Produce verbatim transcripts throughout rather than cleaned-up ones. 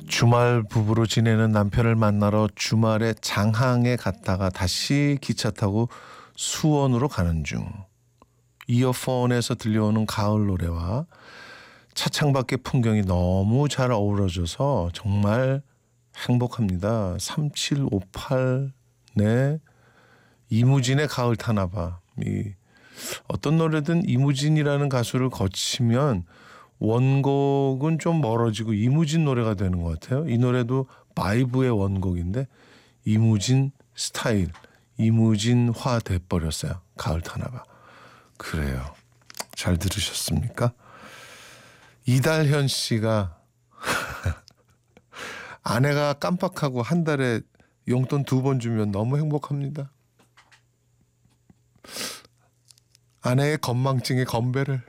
주말 부부로 지내는 남편을 만나러 주말에 장항에 갔다가 다시 기차 타고 수원으로 가는 중. 이어폰에서 들려오는 가을 노래와 차창밖의 풍경이 너무 잘 어우러져서 정말 행복합니다. 삼칠오팔 네 이무진의 가을 타나봐. 이 어떤 노래든 이무진이라는 가수를 거치면 원곡은 좀 멀어지고 이무진 노래가 되는 것 같아요. 이 노래도 바이브의 원곡인데 이무진 스타일, 이무진화 돼버렸어요. 가을 타나봐. 그래요. 잘 들으셨습니까? 이달현 씨가 아내가 깜빡하고 한 달에 용돈 두 번 주면 너무 행복합니다. 아내의 건망증에 건배를.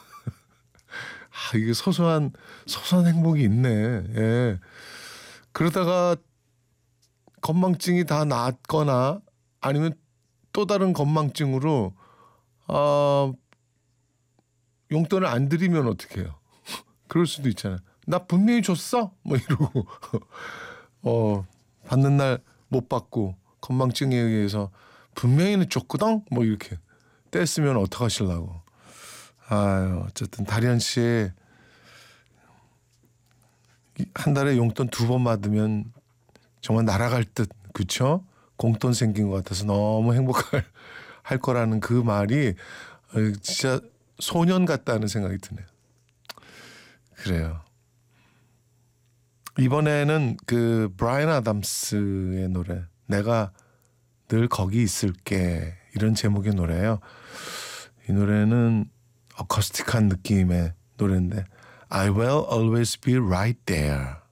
아, 이게 소소한 소소한 행복이 있네. 예. 그러다가 건망증이 다 나았거나 아니면 또 다른 건망증으로 아, 용돈을 안 드리면 어떡해요? 그럴 수도 있잖아요. 나 분명히 줬어? 뭐 이러고 어, 받는 날 못 받고 건망증에 의해서 분명히는 줬거든? 뭐 이렇게 뗐으면 어떡하실라고. 아유, 어쨌든 다리안 씨 한 달에 용돈 두 번 받으면 정말 날아갈 듯, 그쵸? 공돈 생긴 것 같아서 너무 행복할 할 거라는 그 말이 진짜 소년 같다는 생각이 드네요. 그래요. 이번에는 그 브라이언 아담스의 노래 내가 늘 거기 있을게 이런 제목의 노래예요. 이 노래는 어쿠스틱한 느낌의 노래인데 I will always be right there.